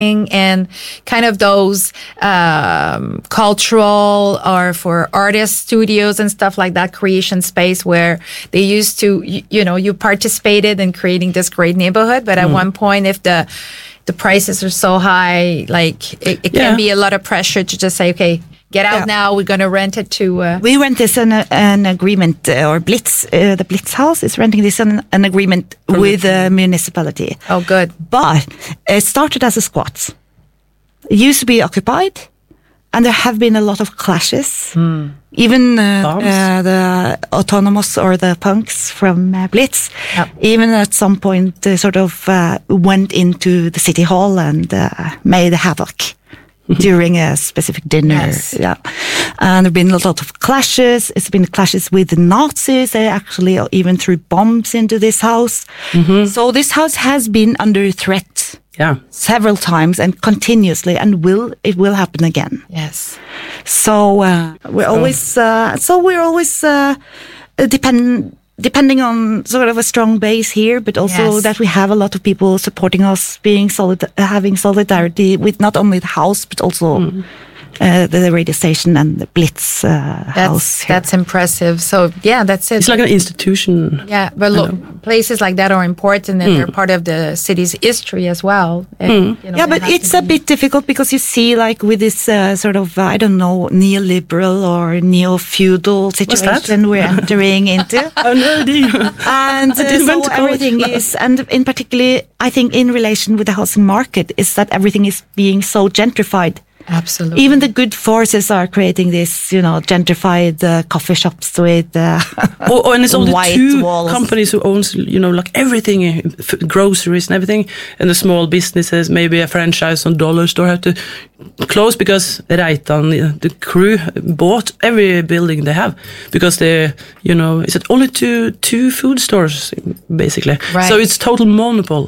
and kind of those cultural or for artist studios and stuff like that, creation space where they used to, you participated in creating this great neighborhood. But at one point, if the prices are so high, like it can be a lot of pressure to just say, okay, get out now. We're going to rent it to. We rent this an agreement, or Blitz, the Blitz House is renting this an agreement with the municipality. Oh, good. But it started as a squat. It used to be occupied, and there have been a lot of clashes. Even the autonomous or the punks from Blitz, even at some point, sort of went into the city hall and made havoc. During a specific dinner, and there've been a lot of clashes. It's been clashes with the Nazis. They actually even threw bombs into this house. So this house has been under threat, several times and continuously, and it will happen again. Yes. So we're always depending on sort of a strong base here, but also that we have a lot of people supporting us, having solidarity with not only the house, but also the radio station and the Blitz house. That's impressive. So that's it. It's like an institution. Yeah, but look, places like that are important, and they're part of the city's history as well. And, but it's a bit difficult because you see, like with this sort of neoliberal or neo-feudal situation we're entering into. I have no idea. And so everything is, and in particular, I think in relation with the housing market, is that everything is being so gentrified. Absolutely. Even the good forces are creating this, gentrified coffee shops with and it's only white two walls. companies who owns, like everything, groceries and everything, and the small businesses, maybe a franchise on dollar store have to close because Reitan, the crew, bought every building they have because they, it's only two food stores basically. Right. So it's total monopoly.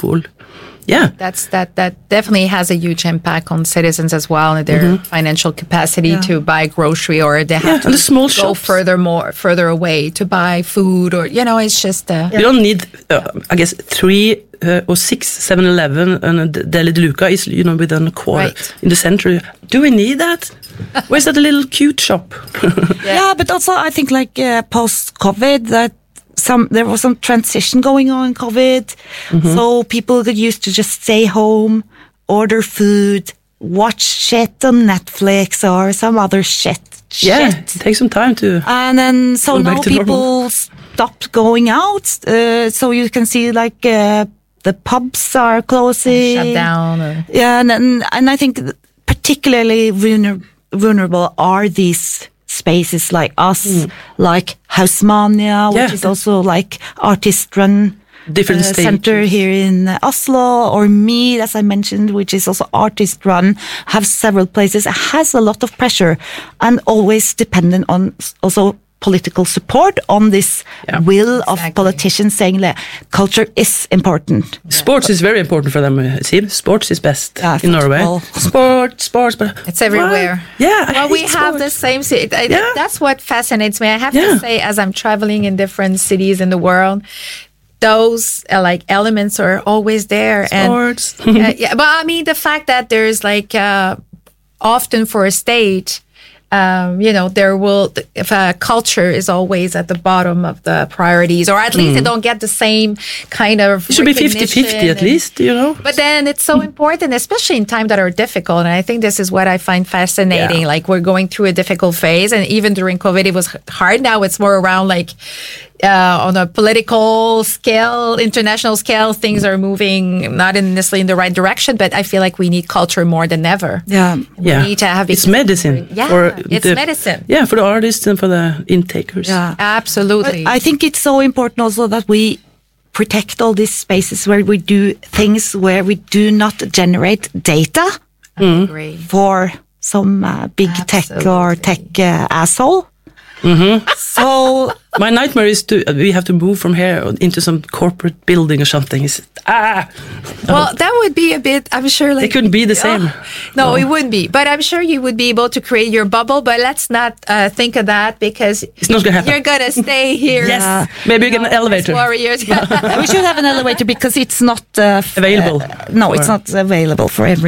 Yeah, that definitely has a huge impact on citizens as well, and their financial capacity to buy grocery, or they have to the small go shops. further away to buy food, or it's just. You don't need, I guess, 3 or 6 7-Eleven and a Deli de Luca is within a quarter in the center. Do we need that? Where's that little cute shop? Yeah, but also I think like post-COVID that. There was some transition going on in COVID, so people got used to just stay home, order food, watch shit on Netflix or some other shit. Take some time to. And then now people normal. stopped going out, so you can see like the pubs are closing, shut down. And I think particularly vulnerable are these spaces like us, like Hausmania, which is also like artist-run different center here in Oslo, or Mead, as I mentioned, which is also artist-run, have several places. It has a lot of pressure and always dependent on also political support on this will of politicians saying that culture is important. Sports is very important for them. Sports is best in Norway. Sports, but it's everywhere. We have the same. That's what fascinates me. I have to say, as I'm traveling in different cities in the world, those like elements are always there. Sports. But I mean, the fact that there's like often for a state. If a culture is always at the bottom of the priorities, or at least they don't get the same kind of. It should be 50-50 at least, But then it's so important, especially in times that are difficult. And I think this is what I find fascinating. Like we're going through a difficult phase, and even during COVID, it was hard. Now it's more around like. On a political scale, international scale, things are moving not necessarily in the right direction, but I feel like we need culture more than ever. We need to have it's medicine. It's medicine. Yeah, for the artists and for the intakers. Yeah, absolutely. But I think it's so important also that we protect all these spaces where we do things where we do not generate data I agree. for some big tech or tech asshole. So My nightmare is we have to move from here into some corporate building or something. Well, that would be a bit, I'm sure, like... It couldn't be the same. No, it wouldn't be. But I'm sure you would be able to create your bubble, but let's not think of that because it's not going to happen. You're going to stay here. Yes. Maybe you get an elevator. Warriors. we should have an elevator because it's not available. No, it's not available for everyone.